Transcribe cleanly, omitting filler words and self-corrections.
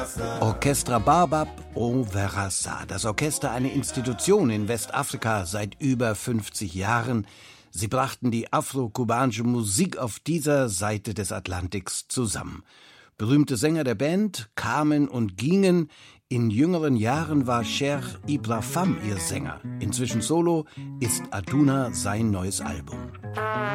Orchestra Baobab au Verassa. Das Orchester, eine Institution in Westafrika seit über 50 Jahren. Sie brachten die afro-kubanische Musik auf dieser Seite des Atlantiks zusammen. Berühmte Sänger der Band kamen und gingen. In jüngeren Jahren war Cher Ibra Fam ihr Sänger. Inzwischen solo ist Aduna sein neues Album.